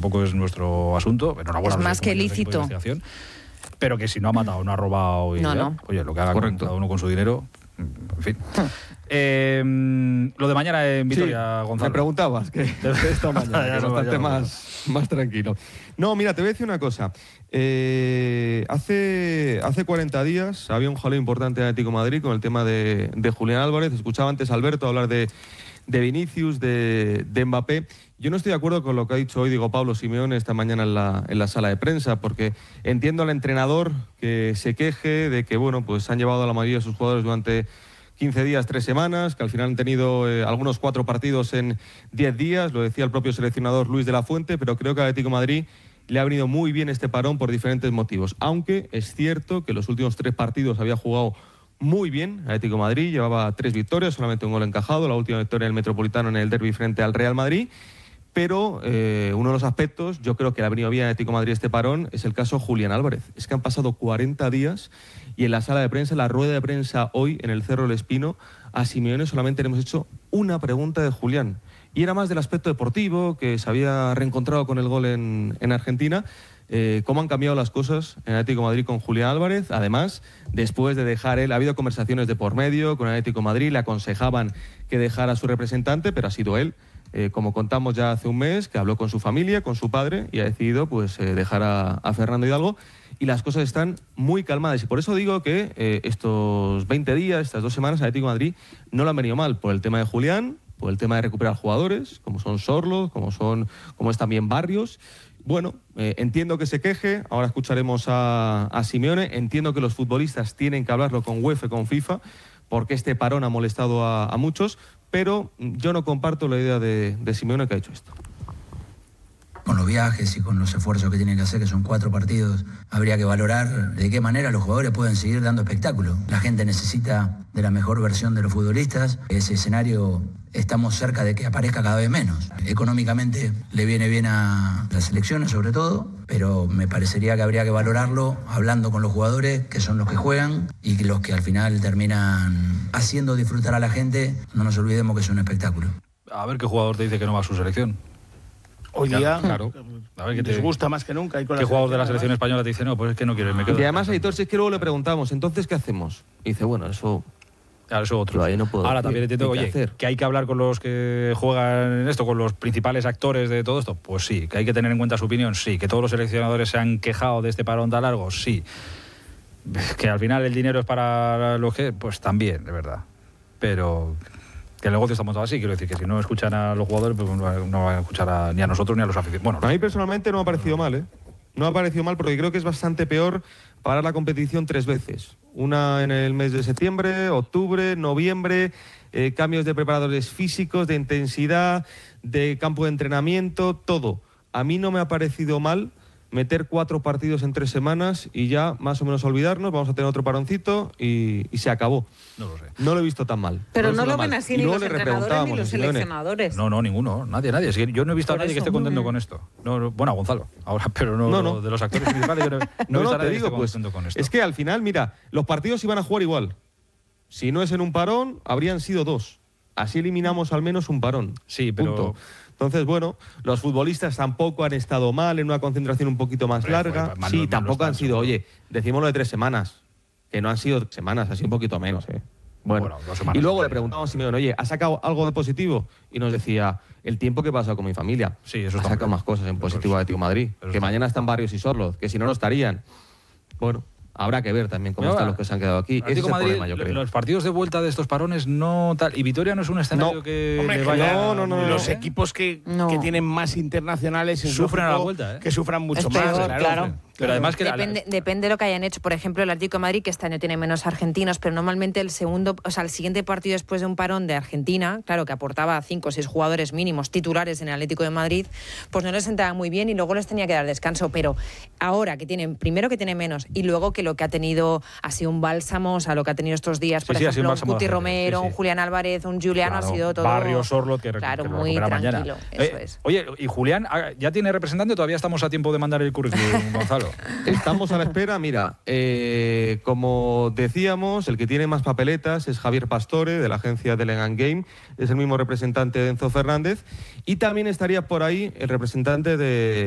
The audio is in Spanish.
tampoco es nuestro asunto. Enhorabuena, es más que lícito. Pero que si no ha matado, no ha robado, y no. Oye, lo que haga cada uno con su dinero, en fin. Lo de mañana en Vitoria, Gonzalo. Me preguntabas que esta mañana que es bastante más tranquilo. No, mira, te voy a decir una cosa. Hace 40 días había un jaleo importante en Atlético de Madrid con el tema de Julián Álvarez. Escuchaba antes a Alberto hablar de Vinicius, de Mbappé. Yo no estoy de acuerdo con lo que ha dicho hoy Diego Pablo Simeone esta mañana en la sala de prensa, porque entiendo al entrenador que se queje de que, bueno, pues han llevado a la mayoría de sus jugadores durante 15 días, 3 semanas, que al final han tenido algunos 4 partidos en 10 días, lo decía el propio seleccionador Luis de la Fuente, pero creo que a Atlético de Madrid le ha venido muy bien este parón por diferentes motivos. Aunque es cierto que los últimos 3 partidos había jugado muy bien Atlético de Madrid, llevaba 3 victorias, solamente un gol encajado, la última victoria del Metropolitano en el derbi frente al Real Madrid. Pero uno de los aspectos, yo creo que le ha venido bien a Atlético de Madrid este parón, es el caso Julián Álvarez. Es que han pasado 40 días y en la sala de prensa, en la rueda de prensa hoy en el Cerro del Espino, a Simeone solamente le hemos hecho una pregunta de Julián. Y era más del aspecto deportivo, que se había reencontrado con el gol en Argentina. Cómo han cambiado las cosas en Atlético de Madrid con Julián Álvarez. Además, después de dejar él, ha habido conversaciones de por medio con Atlético de Madrid, le aconsejaban que dejara a su representante, pero ha sido él, como contamos ya hace un mes, que habló con su familia, con su padre, y ha decidido pues dejar a Fernando Hidalgo. Y las cosas están muy calmadas. Y por eso digo que estos 20 días, estas 2 semanas, a Atlético de Madrid no le han venido mal, por el tema de Julián, por el tema de recuperar jugadores, como son Sorlo, como es también Barrios. Bueno, entiendo que se queje, ahora escucharemos a Simeone, entiendo que los futbolistas tienen que hablarlo con UEFA, con FIFA, porque este parón ha molestado a muchos, pero yo no comparto la idea de Simeone que ha hecho esto. Con los viajes y con los esfuerzos que tienen que hacer, que son 4 partidos, habría que valorar de qué manera los jugadores pueden seguir dando espectáculo. La gente necesita de la mejor versión de los futbolistas. Ese escenario estamos cerca de que aparezca cada vez menos. Económicamente le viene bien a las selecciones sobre todo, pero me parecería que habría que valorarlo hablando con los jugadores, que son los que juegan y que los que al final terminan haciendo disfrutar a la gente. No nos olvidemos que es un espectáculo. A ver qué jugador te dice que no va a su selección. Hoy día, claro. A ver, les gusta más que nunca. ¿Qué jugador de la selección española te dice, no, pues es que no quiero, me quedo? Y además, Aitor, si es que luego le preguntamos, ¿entonces qué hacemos? Y dice, bueno, eso... Claro, eso otro. Ahí no puedo ahora decir, también entiendo, oye, que hay que hablar con los que juegan en esto, con los principales actores de todo esto. Pues sí, que hay que tener en cuenta su opinión, sí. Que todos los seleccionadores se han quejado de este parón tan largo, sí. Que al final el dinero es para los que... Pues también, de verdad. Pero... que el negocio está montado así, quiero decir que si no escuchan a los jugadores, pues no van a escuchar ni a nosotros ni a los aficionados. Bueno, a mí personalmente no me ha parecido mal, ¿eh? No me ha parecido mal porque creo que es bastante peor parar la competición 3 veces. Una en el mes de septiembre, octubre, noviembre, cambios de preparadores físicos, de intensidad, de campo de entrenamiento, todo. A mí no me ha parecido mal meter 4 partidos en 3 semanas y ya más o menos olvidarnos, vamos a tener otro paroncito y se acabó. No lo sé. No lo he visto tan mal. Pero no lo ven así ni los entrenadores ni los seleccionadores. No, ninguno, nadie. Es que yo no he visto a nadie que esté contento con esto. Bueno, a Gonzalo, ahora, pero no. De los actores principales, yo no he visto a nadie que esté contento con esto. Es que al final, mira, los partidos iban a jugar igual. Si no es en un parón, habrían sido 2. Así eliminamos al menos un parón. Sí, pero... Punto. Entonces, bueno, los futbolistas tampoco han estado mal en una concentración un poquito más larga. Sí, tampoco han sido, oye, decímoslo de 3 semanas, que no han sido 3 semanas, ha sido un poquito menos, ¿eh? Bueno, 2 semanas. Y luego le preguntamos a Simeone, oye, ¿has sacado algo de positivo? Y nos decía, el tiempo que he pasado con mi familia. Sí, eso está. Ha sacado más cosas en positivo de Atlético de Madrid, que mañana están Barrios y Sorloz, que si no, no estarían. Bueno, habrá que ver también cómo están los que se han quedado aquí. Ese es el problema, yo creo. Los partidos de vuelta de estos parones no tal. Y Vitoria no es un escenario que hombre, le vaya. No. Los equipos que tienen más internacionales sufren a la vuelta, que sufran mucho es más. Peor, claro. Pero además que depende de lo que hayan hecho. Por ejemplo, el Atlético de Madrid, que este año tiene menos argentinos, pero normalmente el siguiente partido después de un parón de Argentina, claro, que aportaba 5 o 6 jugadores mínimos titulares en el Atlético de Madrid, pues no les sentaba muy bien y luego les tenía que dar descanso. Pero ahora que tienen, primero que tiene menos y luego que lo que ha tenido ha sido un bálsamo, o sea, lo que ha tenido estos días, por ejemplo, un Guti Romero, un Julián Álvarez, un Juliano, ha sido todo... Barrio, Sorlo, que muy tranquilo, mañana. Eso es. Oye, ¿y Julián ya tiene representante o todavía estamos a tiempo de mandar el currículum, Gonzalo? Estamos a la espera, mira, como decíamos, el que tiene más papeletas es Javier Pastore, de la agencia Delegan Game, es el mismo representante de Enzo Fernández, y también estaría por ahí el representante de